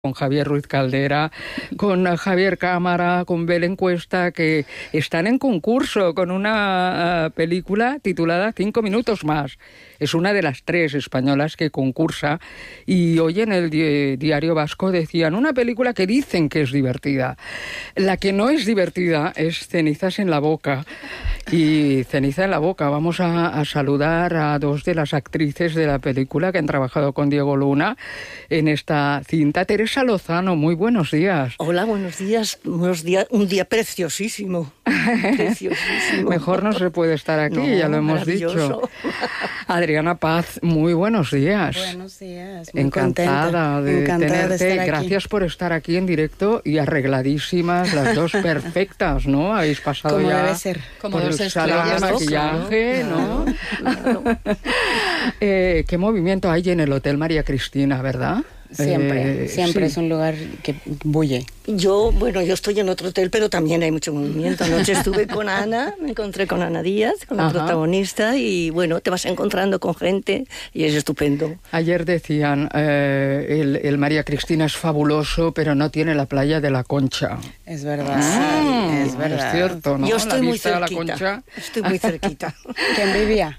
con Javier Ruiz Caldera, con Javier Cámara, con Belén Cuesta, que están en concurso con una película titulada 5 minutos más. Es una de las 3 españolas que concursa, y hoy en el Diario Vasco decían una película que dicen que es divertida. La que no es divertida es Cenizas en la boca. Y Ceniza en la boca, vamos a saludar a 2 de las actrices de la película que han trabajado con Diego Luna en esta cinta. Teresa Lozano, muy buenos días. Hola, buenos días, un día preciosísimo. Preciosísimo. Mejor no se puede estar aquí, ya lo hemos dicho. Adriana Paz, muy buenos días. Buenos días, muy encantada de tenerte. De estar aquí. Gracias por estar aquí en directo y arregladísimas, las 2 perfectas, ¿no? Habéis pasado como ya debe ser. Como por el salón de maquillaje, ¿no? Claro. ¿Qué movimiento hay en el Hotel María Cristina, verdad? Siempre Sí. es un lugar que bulle. Yo estoy en otro hotel, pero también hay mucho movimiento. Anoche estuve con Ana, me encontré con Ana Díaz, con la protagonista, y bueno, te vas encontrando con gente y es estupendo. Ayer decían, el María Cristina es fabuloso, pero no tiene la playa de la Concha. Es verdad, sí, es verdad. Es cierto, ¿no? Yo estoy la muy vista de la cerquita. Concha. Estoy muy cerquita. ¿Qué envidia?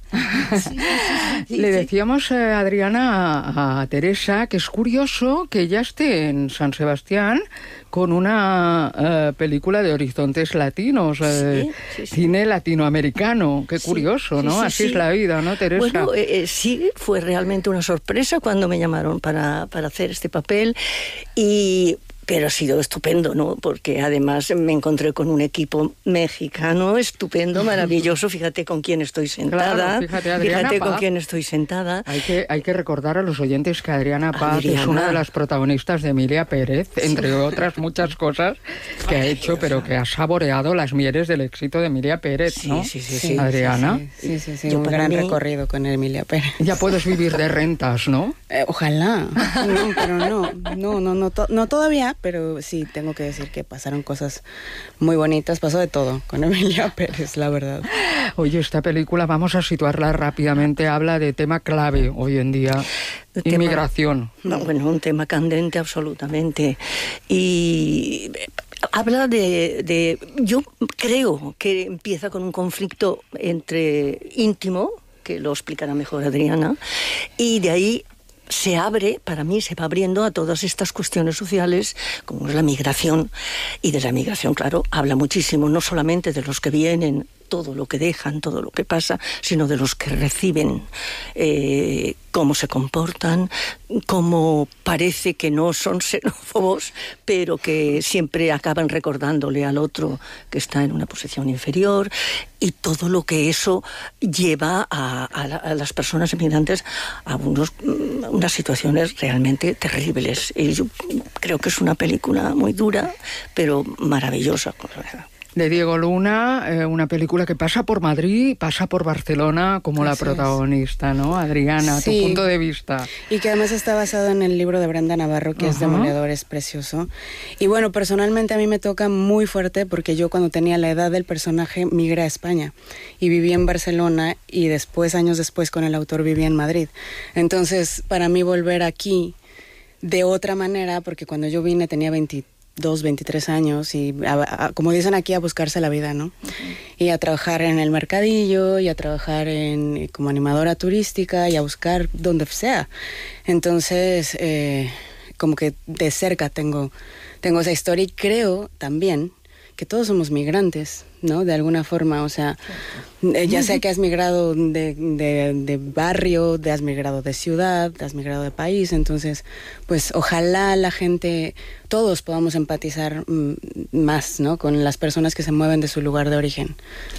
Le decíamos, Adriana, a Teresa, que es curioso que ella esté en San Sebastián con una película de horizontes latinos, sí. cine latinoamericano. Qué curioso, ¿no? Sí, Así es la vida, ¿no, Teresa? Bueno, sí, fue realmente una sorpresa cuando me llamaron para hacer este papel, pero ha sido estupendo, ¿no? Porque además me encontré con un equipo mexicano estupendo, maravilloso. Fíjate con quién estoy sentada. Claro, fíjate, Adriana Paz. Con quién estoy sentada. Hay que recordar a los oyentes que Adriana Paz es una de las protagonistas de Emilia Pérez, entre otras muchas cosas que ha hecho, pero que ha saboreado las mieles del éxito de Emilia Pérez, ¿no? Sí, Adriana. Sí, un gran recorrido con Emilia Pérez. Ya puedes vivir de rentas, ¿no? Ojalá. No, pero no todavía, pero sí, tengo que decir que pasaron cosas muy bonitas. Pasó de todo con Emilia Pérez, la verdad. Oye, esta película, vamos a situarla rápidamente, habla de tema clave hoy en día, inmigración. Un tema candente absolutamente. Y habla de yo creo que empieza con un conflicto íntimo, que lo explicará mejor Adriana, y de ahí para mí se va abriendo a todas estas cuestiones sociales, como es la migración. Y de la migración, claro, habla muchísimo, no solamente de los que vienen, todo lo que dejan, todo lo que pasa, sino de los que reciben, cómo se comportan, cómo parece que no son xenófobos, pero que siempre acaban recordándole al otro que está en una posición inferior, y todo lo que eso lleva a las personas emigrantes a unas situaciones realmente terribles. Y yo creo que es una película muy dura, pero maravillosa, la verdad. De Diego Luna, una película que pasa por Madrid, pasa por Barcelona como la protagonista, ¿no? Adriana, sí. Tu punto de vista. Y que además está basado en el libro de Brenda Navarro, que es demoledor, es precioso. Y bueno, personalmente a mí me toca muy fuerte porque yo cuando tenía la edad del personaje migré a España y viví en Barcelona, y después, años después, con el autor viví en Madrid. Entonces, para mí volver aquí de otra manera, porque cuando yo vine tenía 23 años y como dicen aquí, a buscarse la vida, ¿no? Y a trabajar en el mercadillo y a trabajar como animadora turística y a buscar donde sea. Entonces, como que de cerca tengo esa historia, y creo también que todos somos migrantes, ¿no? De alguna forma, o sea, ya sea que has migrado de barrio, has migrado de ciudad, has migrado de país. Entonces, pues ojalá la gente, todos podamos empatizar más, ¿no? Con las personas que se mueven de su lugar de origen.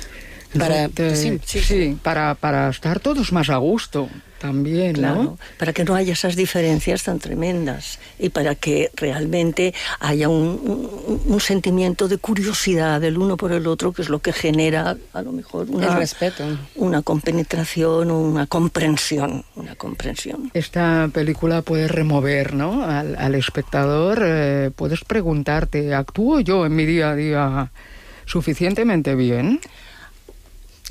Para estar todos más a gusto también, claro, ¿no? Para que no haya esas diferencias tan tremendas, y para que realmente haya un sentimiento de curiosidad del uno por el otro, que es lo que genera a lo mejor el respeto, una compenetración, una comprensión. Esta película puede remover, ¿no?, al espectador. Puedes preguntarte, ¿actúo yo en mi día a día suficientemente bien?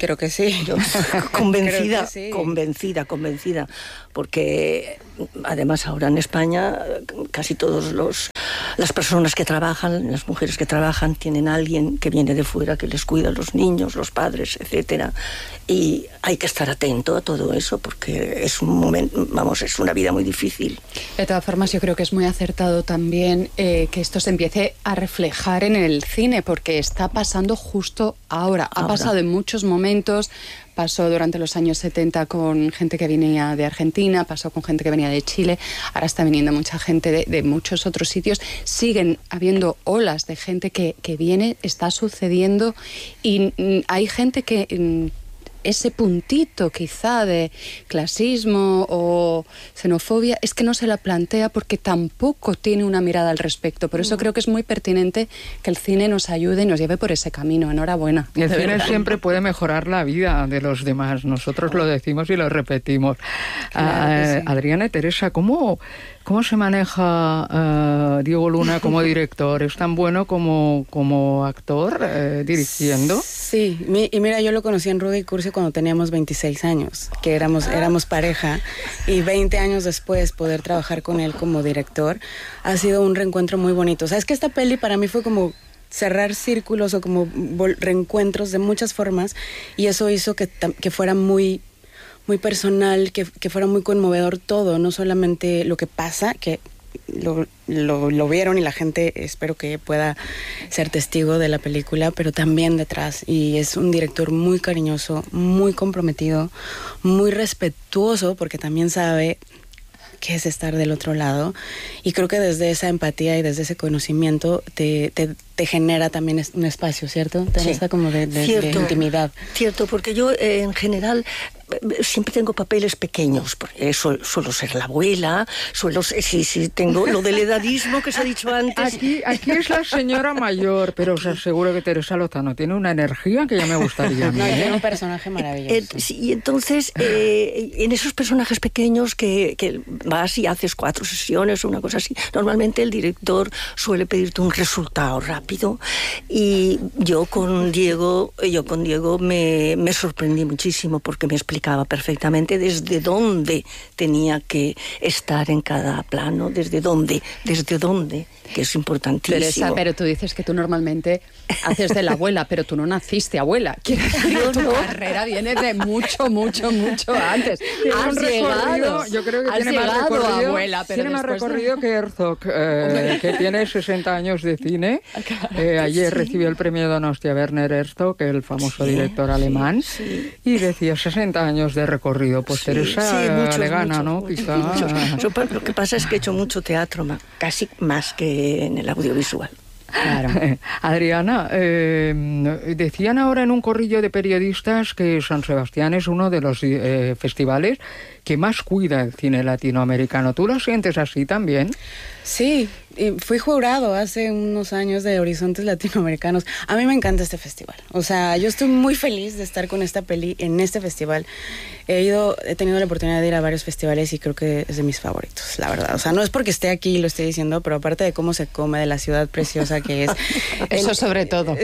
Creo que sí. Yo, convencida, sí. convencida, porque además ahora en España casi todos las personas que trabajan, las mujeres que trabajan, tienen a alguien que viene de fuera que les cuida a los niños, los padres, etcétera, y hay que estar atento a todo eso porque es un momento, es una vida muy difícil. De todas formas, yo creo que es muy acertado también que esto se empiece a reflejar en el cine, porque está pasando justo ahora. Ha pasado en muchos momentos. Pasó durante los años 70 con gente que venía de Argentina, pasó con gente que venía de Chile, ahora está viniendo mucha gente de muchos otros sitios. Siguen habiendo olas de gente que viene, está sucediendo, y hay gente que ese puntito quizá de clasismo o xenofobia es que no se la plantea porque tampoco tiene una mirada al respecto. Por eso creo que es muy pertinente que el cine nos ayude y nos lleve por ese camino. Enhorabuena. Y el cine siempre puede mejorar la vida de los demás. Nosotros lo decimos y lo repetimos. Claro, sí. Adriana y Teresa, ¿cómo se maneja Diego Luna como director? ¿Es tan bueno como actor dirigiendo? Sí, y mira, yo lo conocí en Rudy Cursi cuando teníamos 26 años, que éramos pareja, y 20 años después poder trabajar con él como director ha sido un reencuentro muy bonito. O sea, es que esta peli para mí fue como cerrar círculos o como reencuentros de muchas formas, y eso hizo que fuera muy personal, que fuera muy conmovedor todo, no solamente lo que pasa, que lo vieron y la gente espero que pueda ser testigo de la película, pero también detrás. Y es un director muy cariñoso, muy comprometido, muy respetuoso, porque también sabe qué es estar del otro lado, y creo que desde esa empatía y desde ese conocimiento te genera también un espacio, ¿cierto? Te está como de intimidad. Cierto, porque yo en general siempre tengo papeles pequeños, porque suelo ser la abuela, sí, tengo lo del edadismo que se ha dicho antes. Aquí es la señora mayor, pero os aseguro que Teresa Lozano tiene una energía que ya me gustaría a mí. No, tiene un personaje maravilloso. Sí, y entonces, en esos personajes pequeños que vas y haces 4 sesiones o una cosa así, normalmente el director suele pedirte un resultado rápido, y yo con Diego me sorprendí muchísimo porque me explicaba perfectamente desde dónde tenía que estar en cada plano, desde dónde, que es importantísimo. Teresa, pero tú dices que tú normalmente haces de la abuela, pero tú no naciste abuela. Quiero decir, tu carrera viene de mucho antes. Has llegado, yo creo que tiene más recorrido, abuela, pero tiene más recorrido que Herzog, que tiene 60 años de cine. Ayer recibió el premio Donostia Werner Herzog, el famoso director alemán, y decía 60 años de recorrido. Pues Teresa le gana, ¿no? Quizá. Lo que pasa es que he hecho mucho teatro, casi más que en el audiovisual. Claro. Adriana, decían ahora en un corrillo de periodistas que San Sebastián es uno de los festivales que más cuida el cine latinoamericano. ¿Tú lo sientes así también? Sí, fui jurado hace unos años de Horizontes Latinoamericanos. A mí me encanta este festival. O sea, yo estoy muy feliz de estar con esta peli en este festival. He tenido la oportunidad de ir a varios festivales y creo que es de mis favoritos, la verdad. O sea, no es porque esté aquí y lo esté diciendo, pero aparte de cómo se come, de la ciudad preciosa que es. Eso sobre todo.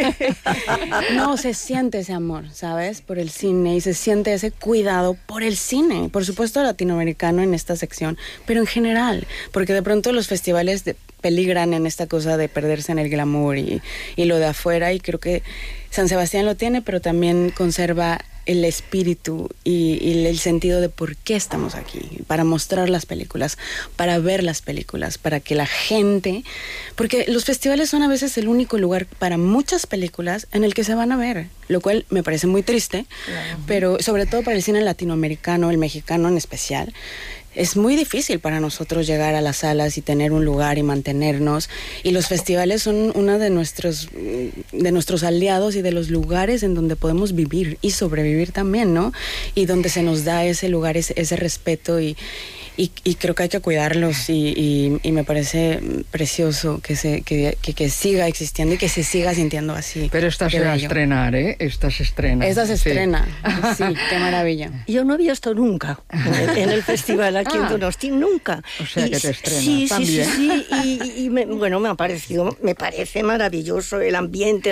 No, se siente ese amor, ¿sabes? Por el cine, y se siente ese cuidado por el cine. Por supuesto latinoamericano en esta sección, pero en general, porque de pronto los festivales peligran en esta cosa de perderse en el glamour y lo de afuera, y creo que San Sebastián lo tiene, pero también conserva el espíritu y el sentido de por qué estamos aquí, para mostrar las películas, para ver las películas, para que la gente, porque los festivales son a veces el único lugar para muchas películas en el que se van a ver, lo cual me parece muy triste, pero sobre todo para el cine latinoamericano, el mexicano en especial. Es muy difícil para nosotros llegar a las salas y tener un lugar y mantenernos, y los festivales son uno de nuestros aliados y de los lugares en donde podemos vivir y sobrevivir también, ¿no? Y donde se nos da ese lugar, ese respeto y y creo que hay que cuidarlos y me parece precioso que siga existiendo y que se siga sintiendo así. Pero esta se va a estrenar, ¿eh? Esta se estrena. Esta se estrena, sí, qué maravilla. Yo no había estado nunca en el festival aquí en Donosti, nunca. O sea que te estrenas sí, también. Sí, bueno, me parece maravilloso el ambiente,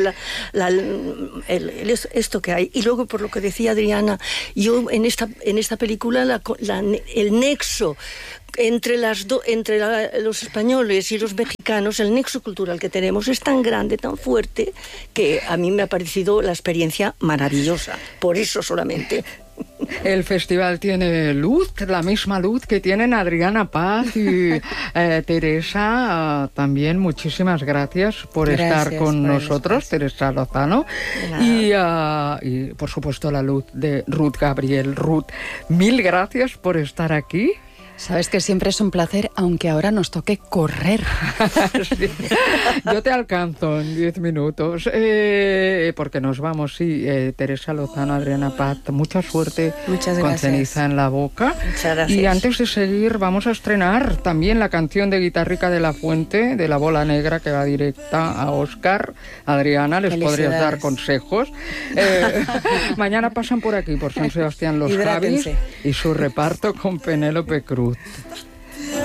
esto que hay. Y luego, por lo que decía Adriana, yo en esta película el nexo entre los españoles y los mexicanos, el nexo cultural que tenemos es tan grande, tan fuerte, que a mí me ha parecido la experiencia maravillosa. Por eso solamente. El festival tiene luz, la misma luz que tienen Adriana Paz y Teresa. También muchísimas gracias por estar con nosotros, Teresa Lozano. Y por supuesto la luz de Ruth Gabriel. Ruth, mil gracias por estar aquí. Sabes que siempre es un placer, aunque ahora nos toque correr. Sí. Yo te alcanzo en 10 minutos, porque nos vamos, sí. Teresa Lozano, Adriana Paz, mucha suerte. Muchas con gracias. Ceniza en la boca. Muchas gracias. Y antes de seguir, vamos a estrenar también la canción de Guitarrica de la Fuente, de La Bola Negra, que va directa a Óscar. Adriana, les podrías dar consejos. Mañana pasan por aquí, por San Sebastián, los Javis y su reparto con Penélope Cruz.